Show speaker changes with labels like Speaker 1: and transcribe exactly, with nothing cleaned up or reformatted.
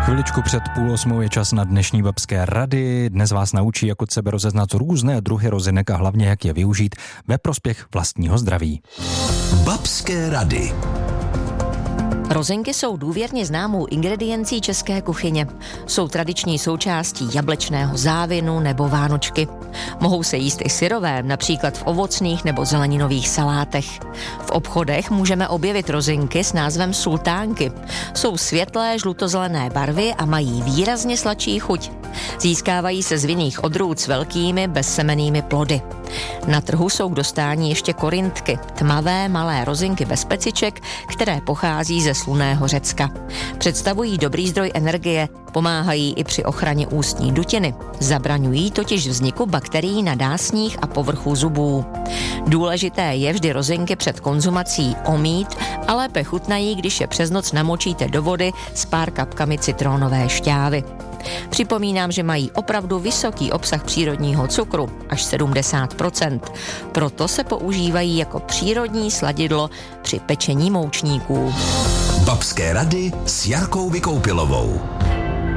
Speaker 1: Chviličku před půl osmou je čas na dnešní babské rady. Dnes vás naučí, jak od sebe rozeznat různé druhy rozinek a hlavně jak je využít ve prospěch vlastního zdraví.
Speaker 2: Babské rady.
Speaker 3: Rozinky jsou důvěrně známou ingrediencí české kuchyně. Jsou tradiční součástí jablečného závinu nebo vánočky. Mohou se jíst i syrové, například v ovocných nebo zeleninových salátech. V obchodech můžeme objevit rozinky s názvem sultánky. Jsou světlé žlutozelené barvy a mají výrazně sladší chuť. Získávají se z vinných odrůd s velkými bezsemennými plody. Na trhu jsou k dostání ještě korintky, tmavé malé rozinky bez peciček, které pochází ze slunného Řecka. Představují dobrý zdroj energie, pomáhají i při ochraně ústní dutiny. Zabraňují totiž vzniku bakterií na dásních a povrchu zubů. Důležité je vždy rozinky před konzumací omýt a lépe chutnají, když je přes noc namočíte do vody s pár kapkami citronové šťávy. Připomínám, že mají opravdu vysoký obsah přírodního cukru, až sedmdesát procent. Proto se používají jako přírodní sladidlo při pečení moučníků.
Speaker 2: Babské rady s Jarkou Vykoupilovou.